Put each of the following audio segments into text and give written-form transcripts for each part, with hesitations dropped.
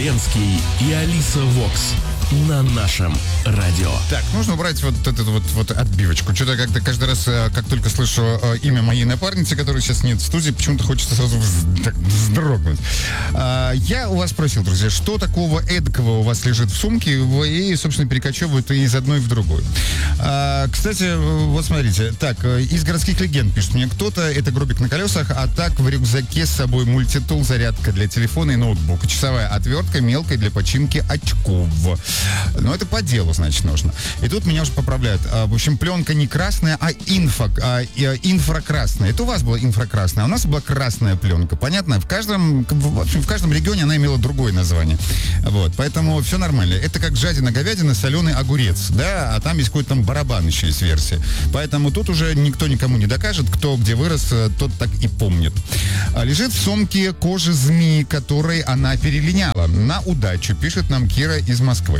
Зеленский и Алиса Вокс на нашем радио. Так, нужно убрать вот эту вот отбивочку. Что-то как-то каждый раз, как только слышу имя моей напарницы, которой сейчас нет в студии, почему-то хочется сразу вздрогнуть. Я у вас спросил, друзья, что такого эдакого у вас лежит в сумке, и, собственно, перекочевывают из одной в другую. Кстати, вот смотрите, так, из городских легенд пишет мне кто-то, это гробик на колесах, а так в рюкзаке с собой мультитул, зарядка для телефона и ноутбука, часовая отвертка, мелкая для починки очков. Но это по делу, значит, нужно. И тут меня уже поправляют. В общем, пленка не красная, а инфракрасная. Это у вас была инфракрасная, а у нас была красная пленка. Понятно? В каждом регионе она имела другое название. Вот. Поэтому все нормально. Это как жадина говядина, соленый огурец. Да? А там есть какой-то там барабан еще есть версия. Поэтому тут уже никто никому не докажет, кто где вырос, тот так и помнит. Лежит в сумке кожи змеи, которой она перелиняла. На удачу, пишет нам Кира из Москвы.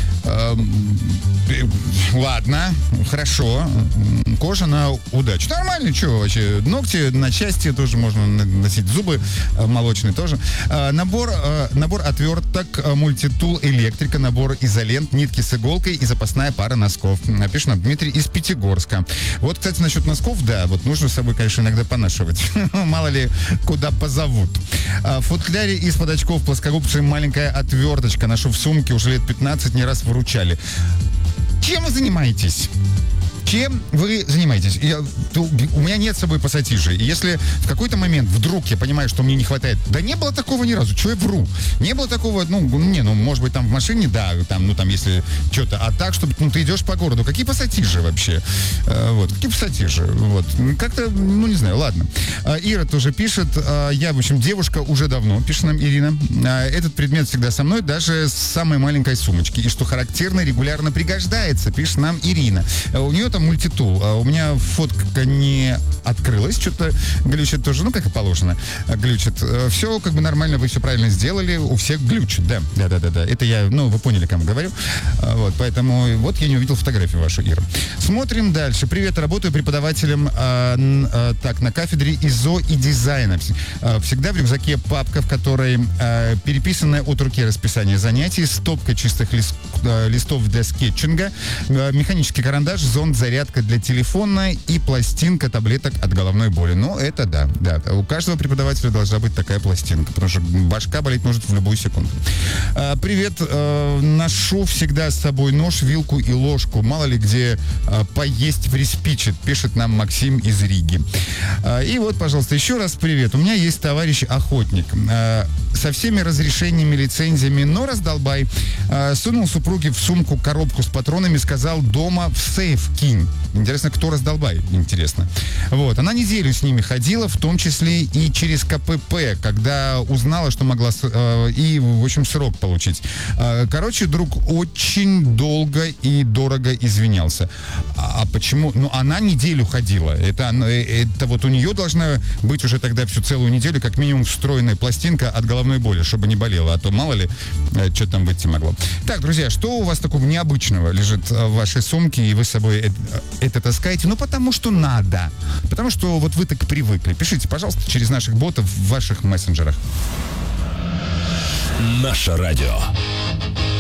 Ладно, хорошо. Кожа на удачу. Нормально, что вообще? Ногти на счастье тоже можно носить. Зубы молочные тоже. Набор отверток, мультитул, электрика, набор изолент, нитки с иголкой и запасная пара носков. Пишет нам Дмитрий из Пятигорска. Вот, кстати, насчет носков, да, вот нужно с собой, конечно, иногда понашивать. Мало ли, куда позовут. В футляре из-под очков плоскогубцы маленькая отверточка. Ношу в сумке уже лет 15, не раз выручали. Чем вы занимаетесь? Чем вы занимаетесь? У меня нет с собой пассатижей. И если в какой-то момент вдруг я понимаю, что мне не хватает... Да не было такого ни разу. Чего я вру? Не было такого, может быть, там в машине, да, там, если что-то. А так, чтобы, ты идешь по городу. Какие пассатижи вообще? Какие пассатижи? Как-то, не знаю, ладно. Ира тоже пишет. Я, в общем, девушка уже давно, пишет нам Ирина. Этот предмет всегда со мной, даже с самой маленькой сумочки. И что характерно, регулярно пригождается, пишет нам Ирина. У нее там мультитул. У меня фотка не открылась, что-то глючит тоже, как и положено, глючит. Все как бы нормально, вы все правильно сделали, у всех глючит, да. Это я, вы поняли, кому говорю. Поэтому вот я не увидел фотографию вашу, Ира. Смотрим дальше. Привет, работаю преподавателем на кафедре ИЗО и дизайна. Всегда в рюкзаке папка, в которой переписанное от руки расписание занятий, стопка чистых листов для скетчинга, механический карандаш, зонт, зарядка для телефона и пластинка таблеток от головной боли. Это да. У каждого преподавателя должна быть такая пластинка, потому что башка болеть может в любую секунду. Привет. Ношу всегда с собой нож, вилку и ложку. Мало ли где поесть приспичит, пишет нам Максим из Риги. И вот, пожалуйста, еще раз привет. У меня есть товарищ охотник. Со всеми разрешениями, лицензиями, но раздолбай. Сунул супруге в сумку коробку с патронами, сказал: дома в сейф кинь. Интересно, кто раздолбай? Интересно. Она неделю с ними ходила, в том числе и через КПП, когда узнала, что могла в общем, срок получить. Друг очень долго и дорого извинялся. А почему? Она неделю ходила. Это вот у нее должна быть уже тогда всю целую неделю как минимум встроенная пластинка от головной боли, чтобы не болела, а то мало ли, что там быть могло. Так, друзья, что у вас такого необычного лежит в вашей сумке, и вы с собой это таскаете? Потому что надо. Потому что вот вы так привыкли. Пишите, пожалуйста, через наших ботов в ваших мессенджерах. Наше радио.